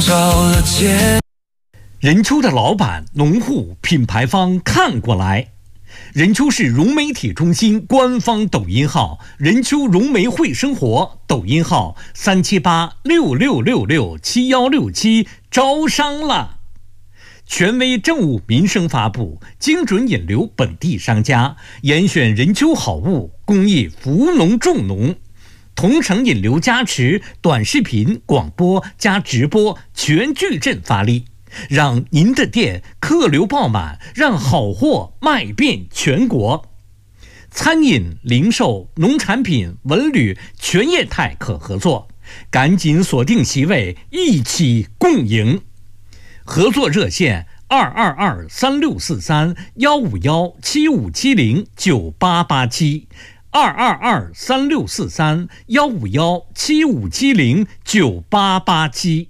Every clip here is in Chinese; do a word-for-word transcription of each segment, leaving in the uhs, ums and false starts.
找了街。 任丘的老板、农户、品牌方看过来。任丘市融媒体中心官方抖音号任丘融媒会生活，抖音号三七八六六六六七幺六七，招商了。权威政务民生发布，精准引流本地商家，严选任丘好物，公益扶农种农。同城引流加持，短视频、广播加直播全矩阵发力，让您的店客流爆满，让好货卖遍全国。餐饮、零售、农产品、文旅全业态可合作，赶紧锁定席位，一起共赢。合作热线二二二三六四三幺五幺七五七零九八八七。二二二三六四三幺五幺七五七零九八八七。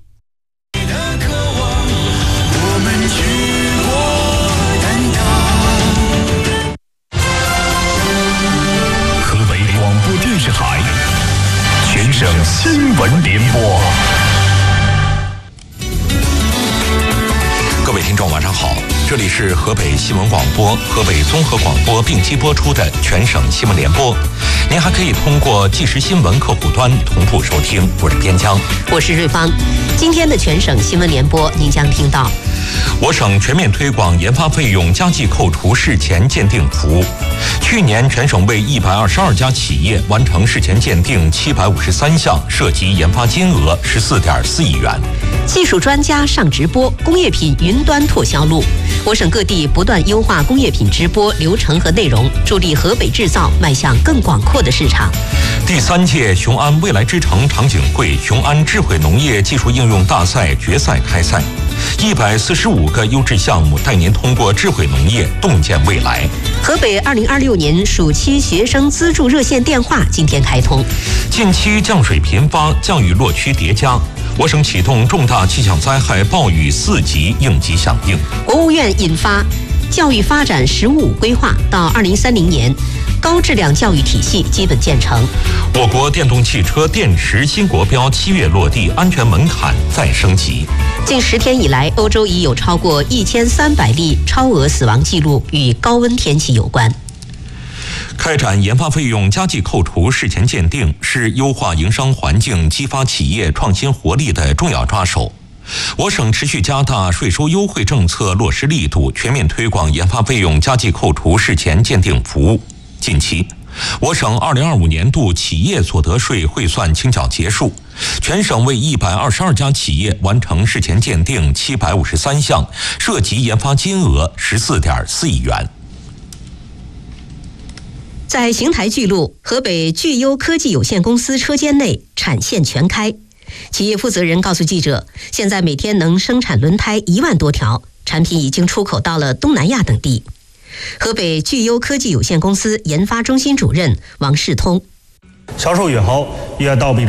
河北广播电视台全省新闻联播。 各位听众晚上好，这里是河北新闻广播、河北综合广播并机播出的全省新闻联播。您还可以通过即时新闻客户端同步收听。我是边疆， 我是瑞芳。今天的全省新闻联播，您将听到： 我省全面推广研发费用加计扣除事前鉴定服务。去年全省为一百二十二家企业完成事前鉴定七百五十三项，涉及研发金额十四点四亿元。 技术专家上直播，工业品云端拓销路。我省各地不断优化工业品直播流程和内容，助力河北制造迈向更广阔的市场。 第三届雄安未来之城场景会雄安智慧农业技术应用大赛决赛开赛，一百四十五个优质项目带您通过智慧农业洞见未来。 河北二零二六年暑期学生资助热线电话今天开通。 近期降水频发，降雨落区叠加。我省启动重大气象灾害暴雨四级应急响应。 国务院印发教育发展“十五五”规划，到二零三零年，高质量教育体系基本建成。 我国电动汽车电池新国标七月落地，安全门槛再升级。 近十天以来，欧洲已有超过一千三百例超额死亡记录与高温天气有关。 开展研发费用加计扣除事前鉴定是优化营商环境、激发企业创新活力的重要抓手。我省持续加大税收优惠政策落实力度，全面推广研发费用加计扣除事前鉴定服务。近期，我省二零二五年度企业所得税汇算清缴结束，全省为一百二十二家企业完成事前鉴定七百五十三项，涉及研发金额十四点四亿元。 在邢台巨鹿河北巨优科技有限公司车间内产线全开，企业负责人告诉记者，现在每天能生产轮胎一万多条，产品已经出口到了东南亚等地。河北巨优科技有限公司研发中心主任王世通： 销售越好，也倒逼